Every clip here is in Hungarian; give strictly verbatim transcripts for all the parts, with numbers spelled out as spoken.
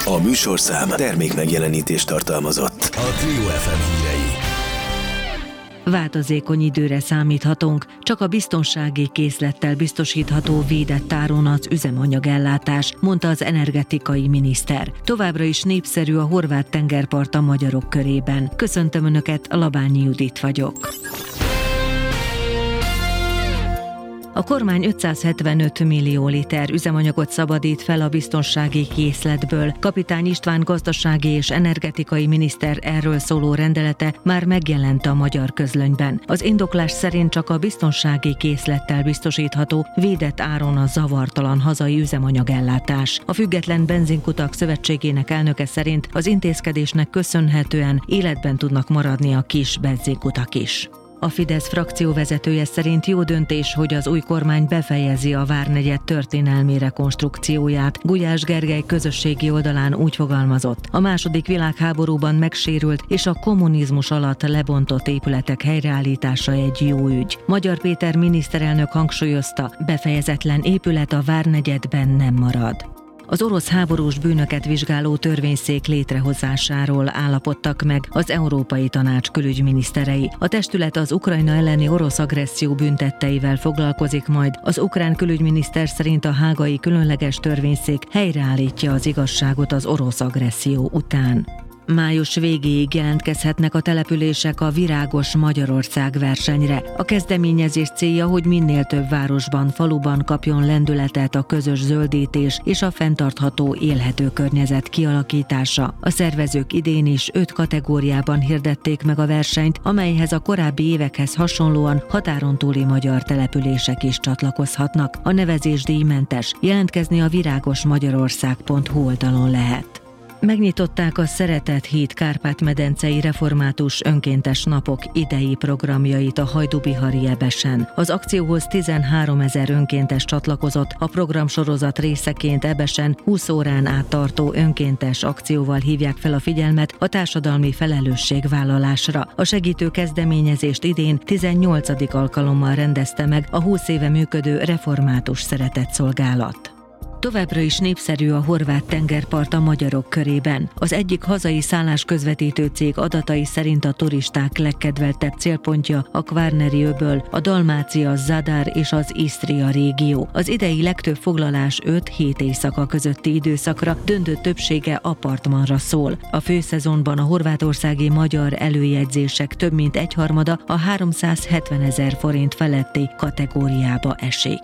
A műsorszám termék megjelenítést tartalmazott. A Trio ef em hírei. Változékony időre számíthatunk, csak a biztonsági készlettel biztosítható védett áron az üzemanyagellátás, mondta az energetikai miniszter. Továbbra is népszerű a horvát tengerpart a magyarok körében. Köszöntöm Önöket, Labányi Judit vagyok. A kormány ötszázhetvenöt millió liter üzemanyagot szabadít fel a biztonsági készletből. Kapitány István gazdasági és energetikai miniszter erről szóló rendelete már megjelent a magyar közlönyben. Az indoklás szerint csak a biztonsági készlettel biztosítható védett áron a zavartalan hazai üzemanyagellátás. A Független Benzinkutak Szövetségének elnöke szerint az intézkedésnek köszönhetően életben tudnak maradni a kis benzinkutak is. A Fidesz frakcióvezetője szerint jó döntés, hogy az új kormány befejezi a Várnegyed történelmi rekonstrukcióját. Gulyás Gergely közösségi oldalán úgy fogalmazott: a második világháborúban megsérült és a kommunizmus alatt lebontott épületek helyreállítása egy jó ügy. Magyar Péter miniszterelnök hangsúlyozta, befejezetlen épület a Várnegyedben nem marad. Az orosz háborús bűnöket vizsgáló törvényszék létrehozásáról állapodtak meg az Európai Tanács külügyminiszterei. A testület az Ukrajna elleni orosz agresszió bűntetteivel foglalkozik majd. Az ukrán külügyminiszter szerint a hágai különleges törvényszék helyreállítja az igazságot az orosz agresszió után. Május végéig jelentkezhetnek a települések a Virágos Magyarország versenyre. A kezdeményezés célja, hogy minél több városban, faluban kapjon lendületet a közös zöldítés és a fenntartható élhető környezet kialakítása. A szervezők idén is öt kategóriában hirdették meg a versenyt, amelyhez a korábbi évekhez hasonlóan határon túli magyar települések is csatlakozhatnak. A nevezés díjmentes, jelentkezni a viragosmagyarország pont hu oldalon lehet. Megnyitották a Szeretet Híd Kárpát-medencei református önkéntes napok idei programjait a Hajdubihari Ebesen. Az akcióhoz tizenháromezer önkéntes csatlakozott, a programsorozat részeként Ebesen húsz órán át tartó önkéntes akcióval hívják fel a figyelmet a társadalmi felelősségvállalásra. A segítő kezdeményezést idén tizennyolcadik alkalommal rendezte meg a húsz éve működő református szeretetszolgálat. Továbbra is népszerű a horvát tengerpart a magyarok körében. Az egyik hazai szállásközvetítő cég adatai szerint a turisták legkedveltebb célpontja a Kvarneri öböl, a Dalmácia, Zadar és az Isztria régió. Az idei legtöbb foglalás öt-hét éjszaka közötti időszakra, döntő többsége apartmanra szól. A főszezonban a horvátországi magyar előjegyzések több mint egyharmada a háromszázhetvenezer forint feletti kategóriába esik.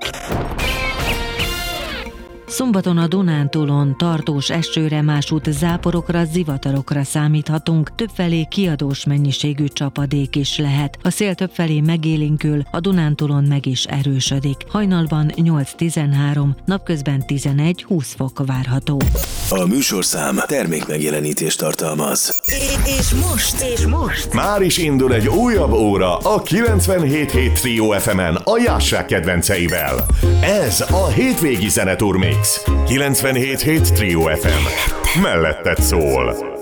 Szombaton a Dunántúlon tartós esőre, másút záporokra, zivatarokra számíthatunk, többfelé kiadós mennyiségű csapadék is lehet. A szél többfelé megélénkül, a Dunántúlon meg is erősödik. Hajnalban nyolc-tizenhárom, napközben tizenegy-húsz fok várható. A műsorszám termék megjelenítést tartalmaz. És most, és most már is indul egy újabb óra a kilencvenhét hét Trio ef emen a Jássák kedvenceivel. Ez a hétvégi zeneturmix. kilencvenhét hét Trio ef em. Melletted szól.